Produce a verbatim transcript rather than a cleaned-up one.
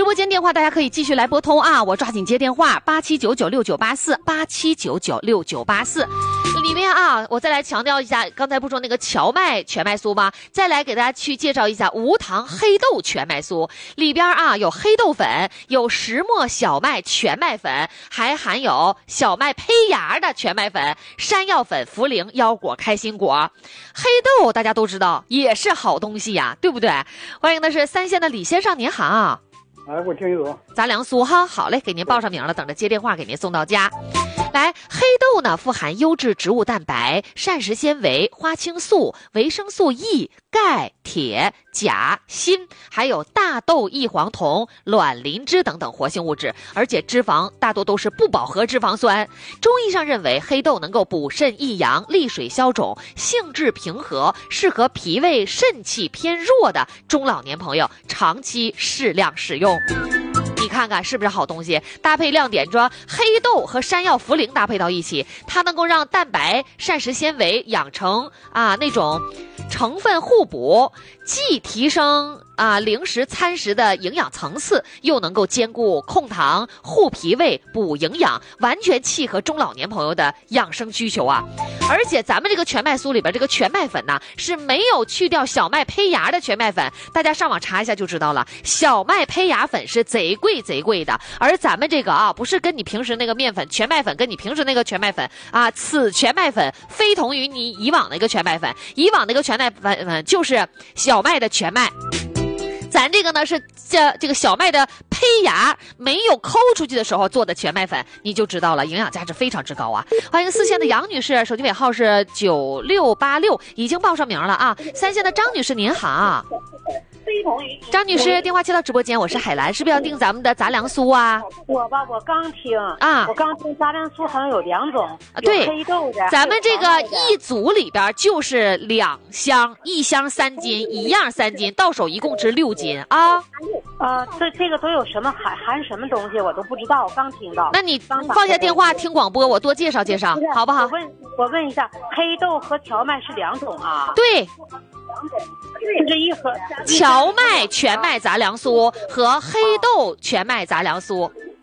直播间电话大家可以继续来拨通啊，我抓紧接电话，八七九九六九八四，八七九九六九八四。里面啊，我再来强调一下，刚才不说那个荞麦全麦酥吗？再来给大家去介绍一下无糖黑豆全麦酥，里边啊有黑豆粉，有石磨小麦全麦粉，还含有小麦胚芽的全麦粉、山药粉、茯苓、腰果、开心果。黑豆大家都知道也是好东西呀，对不对？欢迎的是三线的李先生，您好。 哎，我听有杂粮酥哈，好嘞，给您报上名了，等着接电话给您送到家。来，黑豆呢富含优质植物蛋白、膳食纤维、花青素、维生素 E、钙、铁、钾、锌，还有大豆异黄酮、卵磷脂等等活性物质，而且脂肪大多都是不饱和脂肪酸。中医上认为黑豆能够补肾益阳、利水消肿，性质平和，适合脾胃肾气偏弱的中老年朋友长期适量使用。你看看是不是好东西？搭配亮点说黑豆和山药、茯苓搭配到一起，它能够让蛋白、膳食纤维养成啊那种成分互补，既提升啊零食餐食的营养层次，又能够兼顾控糖、护脾胃、补营养，完全契合中老年朋友的养生需求啊！而且咱们这个全麦酥里边这个全麦粉呢，是没有去掉小麦胚芽的全麦粉，大家上网查一下就知道了。小麦胚芽粉是贼贵贼贵的，而咱们这个啊，不是跟你平时那个面粉全麦粉，跟你平时那个全麦粉啊，此全麦粉非同于你以往那个全麦粉，以往那个全麦粉就是小麦的全麦。咱这个呢是这这个小麦的胚芽没有抠出去的时候做的全麦粉，你就知道了，营养价值非常之高啊！欢迎四线的杨女士，手机尾号是九六八六，已经报上名了啊。三线的张女士您好。张女士，电话接到直播间，我是海兰，是不是要订咱们的杂粮酥啊？ 我吧，我刚听啊， 我刚听杂粮酥好像有两种， 啊，对， 黑豆的， 咱们这个一组里边就是两箱，一箱三斤，一样三斤，到手一共值六斤啊。 呃，这这个都有什么含含什么东西，我都不知道，我刚听到。 那你放下电话听广播，我多介绍介绍，好不好？ 我问，我问一下，黑豆和荞麦是两种啊？ 对。 就是一盒荞麦全麦杂粮酥和黑豆全麦杂粮酥，